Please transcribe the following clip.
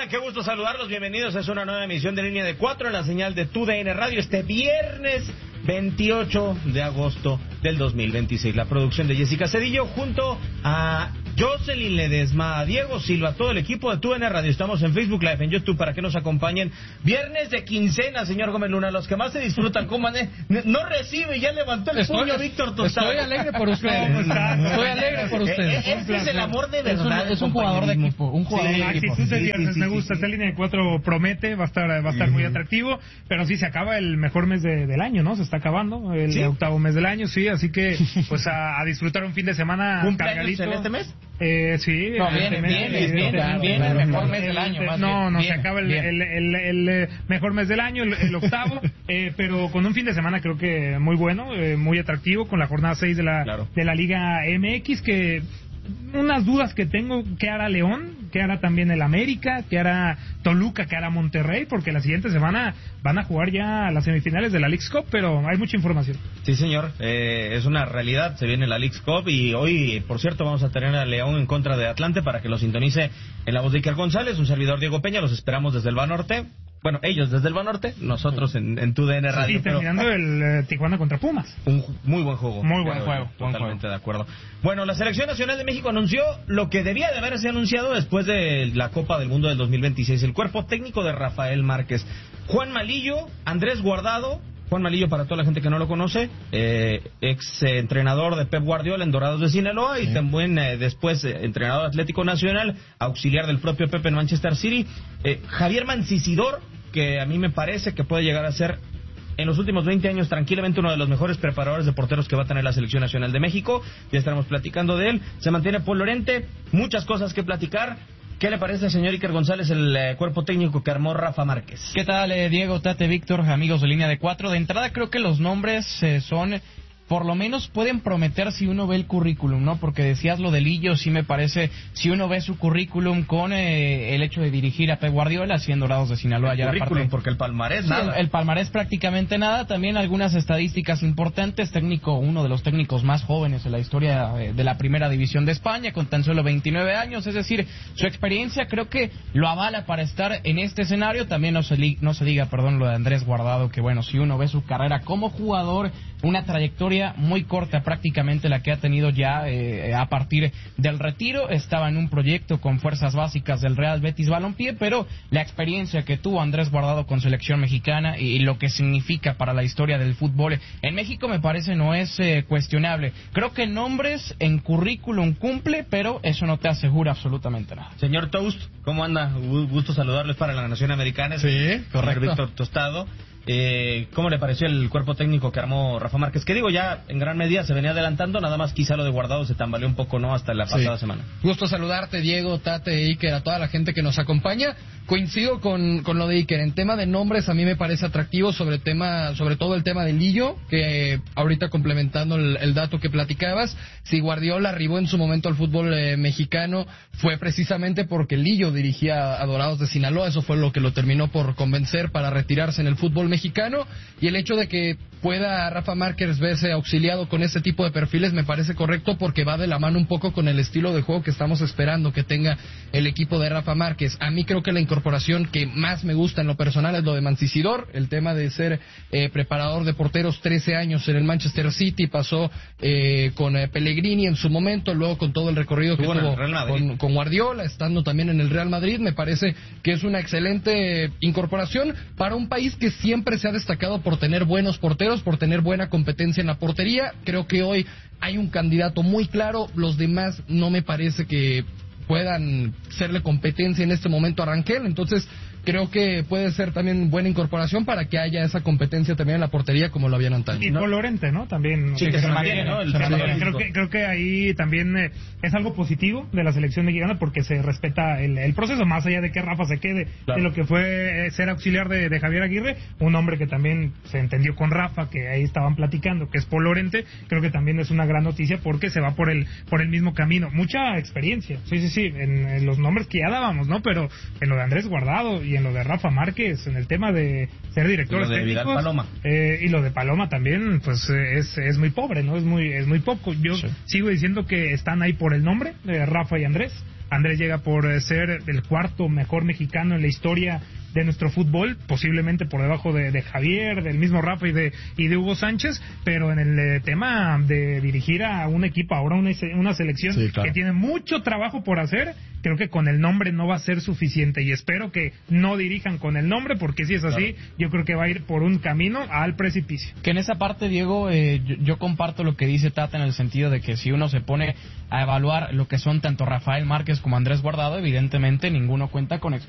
tal? Qué gusto saludarlos. Bienvenidos. Es una nueva emisión de Línea de 4 en la señal de TUDN Radio este viernes 28 de agosto del 2026. La producción de Jessica Cedillo junto a Jocelyn Ledesma, a Diego Silva, todo el equipo de TUDN Radio. Estamos en Facebook Live, en YouTube, para que nos acompañen. Viernes de quincena, señor Gómez Luna, los que más se disfrutan. ¿Cómo no recibe? Ya levantó el puño Víctor Tostado. Estoy alegre por ustedes. Estoy alegre por ustedes. Este es el amor de verdad. Es un jugador de equipo. Un jugador de equipo. Actitud de viernes, me gusta. Esta línea de 4 promete, va a estar muy atractivo. Pero sí, se acaba el mejor mes del año, ¿no? Se está acabando el octavo mes del año, sí. Así que, pues a disfrutar un fin de semana cargadito. ¿En este mes? Sí. No, bien, el mejor mes del año. Se acaba el mejor mes del año, el octavo, pero con un fin de semana creo que muy bueno, muy atractivo, con la jornada 6 de la Liga MX, que unas dudas que tengo: ¿qué hará León? ¿Qué hará también el América? ¿Qué hará Toluca? ¿Qué hará Monterrey? Porque la siguiente semana van a jugar ya las semifinales de la Leagues Cup, pero hay mucha información. Sí, señor, es una realidad. Se viene la Leagues Cup y hoy, por cierto, vamos a tener a León en contra de Atlante para que lo sintonice en la voz de Iker González, un servidor Diego Peña. Los esperamos desde el Banorte. Bueno, ellos desde el Banorte, nosotros en TUDN Radio. Y terminando el Tijuana contra Pumas. Un muy buen juego. Muy buen juego. Totalmente de acuerdo. Bueno, la Selección Nacional de México anunció lo que debía de haberse anunciado después de la Copa del Mundo del 2026. El cuerpo técnico de Rafael Márquez. Juan Malillo, Andrés Guardado. Juan Malillo, para toda la gente que no lo conoce, ex entrenador de Pep Guardiola en Dorados de Sinaloa, y también después entrenador Atlético Nacional, auxiliar del propio Pep en Manchester City. Javier Mancisidor, que a mí me parece que puede llegar a ser en los últimos 20 años tranquilamente uno de los mejores preparadores de porteros que va a tener la Selección Nacional de México. Ya estaremos platicando de él. Se mantiene Paul Lorente, muchas cosas que platicar. ¿Qué le parece, señor Iker González, el cuerpo técnico que armó Rafa Márquez? ¿Qué tal, Diego, Tate, Víctor, amigos de Línea de 4? De entrada, creo que los nombres son... por lo menos pueden prometer si uno ve el currículum, ¿no? Porque decías lo de Lillo, sí me parece, si uno ve su currículum con el hecho de dirigir a Pep Guardiola, así en Dorados de Sinaloa. El currículum, porque el palmarés sí, nada. El palmarés prácticamente nada, también algunas estadísticas importantes, uno de los técnicos más jóvenes en la historia de la Primera División de España, con tan solo 29 años, es decir, su experiencia creo que lo avala para estar en este escenario. También no se diga, lo de Andrés Guardado, que bueno, si uno ve su carrera como jugador, una trayectoria muy corta prácticamente la que ha tenido ya a partir del retiro. Estaba en un proyecto con fuerzas básicas del Real Betis Balompié, pero la experiencia que tuvo Andrés Guardado con selección mexicana y lo que significa para la historia del fútbol en México me parece no es cuestionable. Creo que nombres en currículum cumple, pero eso no te asegura absolutamente nada. Señor Toast, ¿cómo anda? Gusto saludarles para la Nación Americana. Sí, correcto. Víctor Tostado. ¿Cómo le pareció el cuerpo técnico que armó Rafa Márquez? Que digo, ya en gran medida se venía adelantando, nada más quizá lo de Guardado se tambaleó un poco, ¿no? Hasta la pasada semana. Gusto saludarte, Diego, Tate, Iker, a toda la gente que nos acompaña. Coincido con lo de Iker. En tema de nombres, a mí me parece atractivo, sobre todo el tema de Lillo, que ahorita complementando el dato que platicabas, si Guardiola arribó en su momento al fútbol mexicano, fue precisamente porque Lillo dirigía a Dorados de Sinaloa. Eso fue lo que lo terminó por convencer para retirarse en el fútbol mexicano, y el hecho de que pueda Rafa Márquez verse auxiliado con este tipo de perfiles me parece correcto, porque va de la mano un poco con el estilo de juego que estamos esperando que tenga el equipo de Rafa Márquez. A mí creo que la incorporación que más me gusta en lo personal es lo de Mancisidor, el tema de ser preparador de porteros 13 años en el Manchester City, pasó con Pellegrini en su momento, luego con todo el recorrido que tuvo con Guardiola, estando también en el Real Madrid. Me parece que es una excelente incorporación para un país que siempre se ha destacado por tener buenos porteros, por tener buena competencia en la portería. Creo que hoy hay un candidato muy claro, los demás no me parece que puedan serle competencia en este momento a Rangel, entonces creo que puede ser también buena incorporación para que haya esa competencia también en la portería como lo habían antaño. Y Paul Lorente, ¿no? También. Sí, que se mantiene, ¿no? Creo que ahí también es algo positivo de la selección mexicana, porque se respeta el proceso, más allá de que Rafa se quede de lo que fue ser auxiliar de Javier Aguirre, un hombre que también se entendió con Rafa, que ahí estaban platicando, que es Paul Lorente. Creo que también es una gran noticia porque se va por el mismo camino. Mucha experiencia, sí, en los nombres que ya dábamos, ¿no? Pero en lo de Andrés Guardado y en lo de Rafa Márquez, en el tema de ser director de Vidal Paloma. Y lo de Paloma también, pues es muy pobre, ¿no? Es muy poco. Yo sigo diciendo que están ahí por el nombre de Rafa y Andrés, Andrés llega por ser el cuarto mejor mexicano en la historia de nuestro fútbol, posiblemente por debajo de Javier, del mismo Rafa y de Hugo Sánchez, pero en el tema de dirigir a un equipo, ahora una selección que tiene mucho trabajo por hacer, creo que con el nombre no va a ser suficiente, y espero que no dirijan con el nombre, porque si es así, yo creo que va a ir por un camino al precipicio. Que en esa parte, Diego, yo comparto lo que dice Tata, en el sentido de que si uno se pone a evaluar lo que son tanto Rafael Márquez como Andrés Guardado, evidentemente ninguno cuenta con